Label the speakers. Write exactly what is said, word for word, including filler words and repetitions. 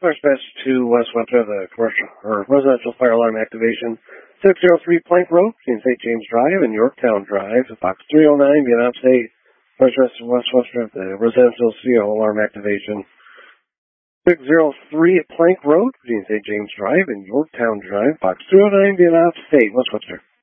Speaker 1: Fire Dispatch to West Webster, the commercial or residential fire alarm activation. six oh three Plank Road, between Saint James Drive and Yorktown Drive, box three oh nine, Vietnam State. Fire Dispatch to West Webster, the residential C O alarm activation. six oh three Plank Road, between Saint James Drive and Yorktown Drive, box three oh nine, Vietnam State, West Webster.